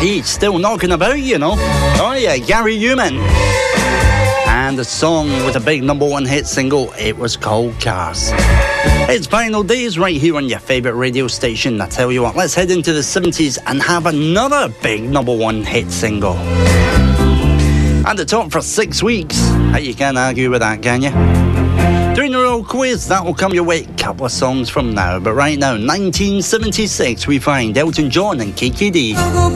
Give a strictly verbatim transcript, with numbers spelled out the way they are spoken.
he's still knocking about, you know. Oh yeah, Gary Newman. And the song with a big number one hit single, it was called Cars. It's Final Days right here on your favourite radio station. I tell you what, let's head into the seventies and have another big number one hit single. At the top for six weeks. You can't argue with that, can you? Doing your old quiz, that will come your way a couple of songs from now. But right now, nineteen seventy-six, we find Elton John and Kiki D.